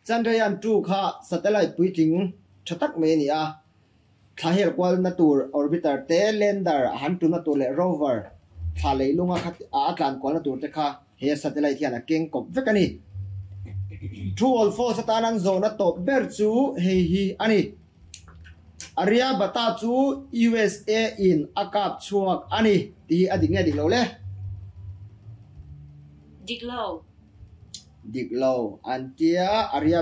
Chandrayaan 2 kha satellite puiting thatak me ni a thahel kwal na tur orbiter te lander han tu na tur le rover thalei lunga khat atlan kwal na tur te kha he satellite hian a keng kop vekani True or false satanan zona top ber chu hei hi ani Arya bata chu USA in akap chuak ani ti ading nge ding lo le Diglo antia Arya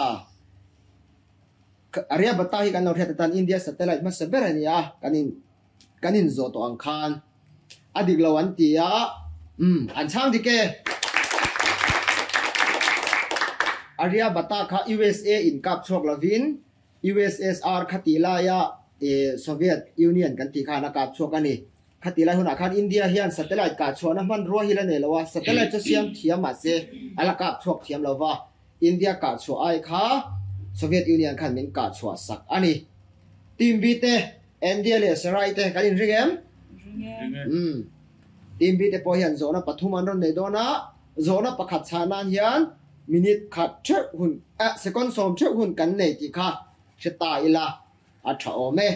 bata hi kan lo thatan India satellite ma saberania kanin zo to angkhan adiglo antia an chang dike Arya bata kha USA in kap chok lavin USSR khatila ya Soviet Union kan ti khana kap chok ani khatila huna khan India hian satellite ka chona man ro hi la ne lawa satellite cho siam thiam ma se ala kap chok thiam lawa India ka cho ai kha Soviet Union khan min ka chwa sak ani team b te India le sarai te kan ringem team b te po hian zona pathuman ron nei dona zona pakhat chana hian minute khat che hun second som che hun kan nei ti kha cheta ila a tha ome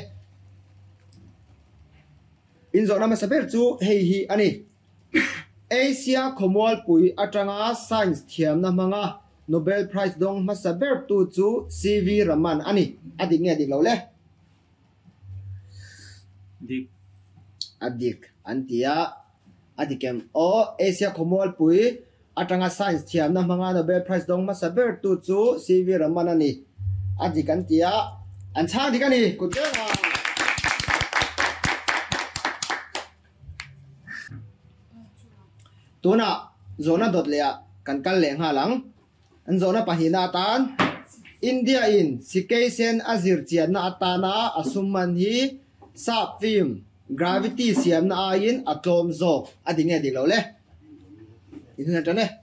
in zona ma saber chu hei hi ani Asia khomwal pui atanga science thiam na manga Nobel Prize dong ma saber tu chu CV Raman ani ading nge dik lo le adik antia adikem o Asia khomwal pui atanga science thiam na manga Nobel Prize dong ma saber tu chu CV Raman ani adikan tia an chang dikani kutema tuna zona dot lea kan kal leng ha lang an zona pahina tan India in sikesen azir chian na atana asumman hi sa film gravity siam na ain atom zo adinge dik lo le in ta ne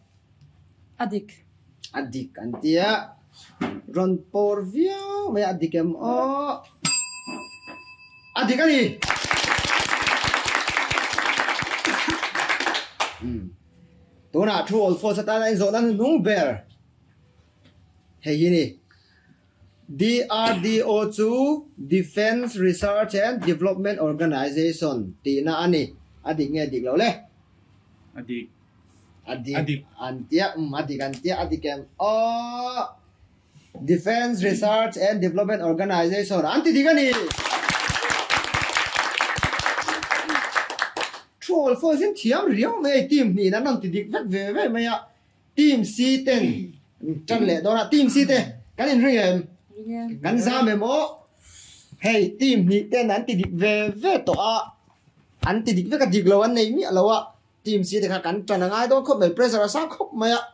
adik antia ron por via me adikem o adikani tuna true or false satana in zona nung bear hey yini DRDO2 Defense Research and Development Organization tina ani adik nge dik lo le adik antia adikem o Defense Research and Development Organization anti digani Troll for sin thiam riau me team ni na nam ti dik vek ve me ya team C10 chan le dona team C10 kan in ring kan za me mo hey team ni ten an ti dik ve to a an ti dik ve ka dik lo an nei mi alawa team C10 ka kan chan ngai do khop me pressure sa khop me ya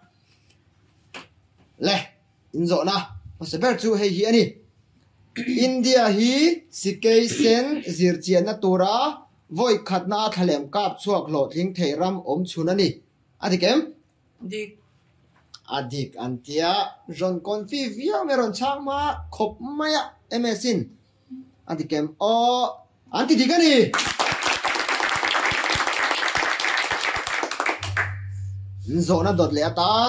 le in zo na pasaber chu hey hi ani India hi sikesen zirchian na tura voi khatna thalem kap chuak lo thing theiram om chunani adikem adik antia jon konfi via meron changma khop maya emesin adikem o anti digani zona dot le atan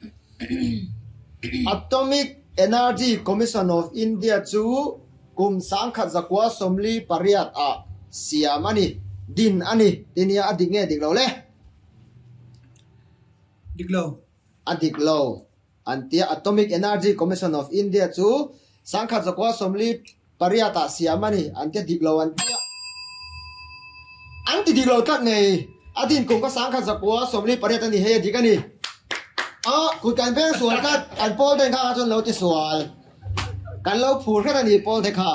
Atomic Energy Commission of India chu kum sangkhat zakwa somli pariat a siam ani din ani tinia adik nge dik lo le adiklo antia Atomic Energy Commission of India chu sangkhat zakwa somli pariat a siam ani antia diklo antia anti diklo kat nei adin kum ka sangkhat zakwa somli pariat ani he dikaniคุณการเพ่งสวนก็การโป้เดินข้าจนเราติดสวนการเราผูกแค่นี้โป้เถอะค่ะ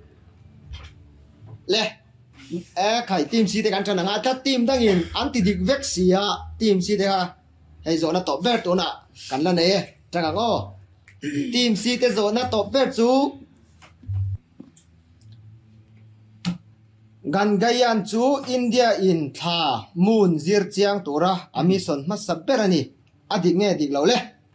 เล่ไข่ทีมซีเด็กกันชนะถ้าทีมตั้งอินอันติดิกเวกเสียทีมซีเด็กค่ะให้โซนตบเบิร์ตัวน่ะกันแล้วเนี่ยจังก็ทีมซีเด็กโซนตบเบิร์จูกันไกยันจูอินเดียอินท่ามูนซิร์เจียงตัวระอามิสอนมาสับเบอร์นี่adik nge dik lo le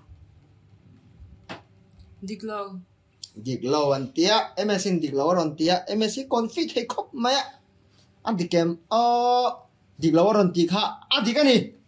dik lo antia MSc dik lo ron tia MSc confit he khop maya adikem dik lo ron ti kha adikani